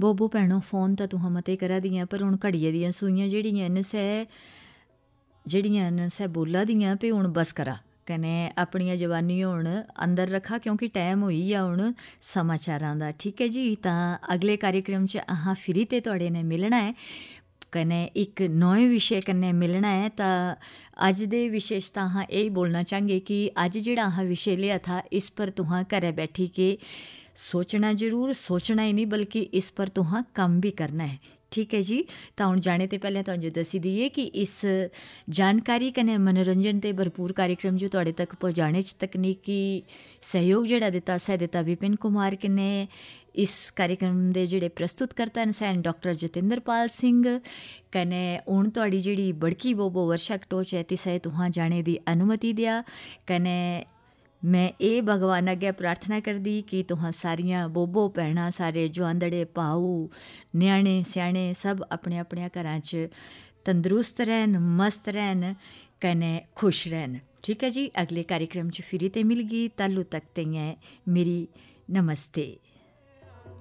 बोबो भैनों फोन तो तुहां मते करा दियां पर हुण घड़िए दियां सूइयां जेहड़ियां न सै बोला दियां भी हुण बस करा कने अपनियां जवानी हुण अंदर रखा क्योंकि टाइम होई गेआ हुण समाचारां दा। ठीक है जी, तां अगले कार्यक्रम च अहां फिरी ते तुहाडे ने मिलना है कने एक नए विषय कन्नै मिलना है। तां अज दे विशे च तां अहां यही बोलना चाहंगे कि अज जेहड़ा अहां विषय लिया था इस पर तुहां घरै बैठी के सोचना जरूर, सोचना ही नहीं बल्कि इस पर तुहां कम भी करना है। ठीक है जी, तो हुण जाने ते पहले तुहानूं दस्सी दईए कि इस जानकारी कने मनोरंजन ते भरपूर कार्यक्रम जो तुहाडे तक पहुँचाने च तकनीकी सहयोग जिहड़ा दिता सै दिता विपिन कुमार कने इस कार्यक्रम दे जिहड़े प्रस्तुतकर्ता न सैन डॉक्टर जतिंदरपाल सिंह कने हुण तुहाडी जिहड़ी बड़की बोबो वर्षा कटोच है तिसे तुहां जाने दी अनुमति दिया कने मैं ये भगवान अग्गे प्रार्थना करदी कि तुहां सारियां बोबो भैणां सारे जुआंदड़े भाऊ न्याणे स्याणे सब अपने अपने घरां च तंदरुस्त रहन, मस्त रहन कने खुश रहन। ठीक है जी, अगले कार्यक्रम च फिरी ते मिलगी, तालू तक ते मेरी नमस्ते।